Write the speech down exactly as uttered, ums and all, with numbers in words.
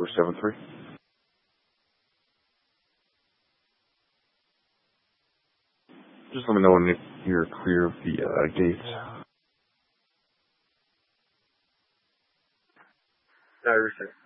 four seven three. Just let me know when you're clear of the uh, gates. I receive.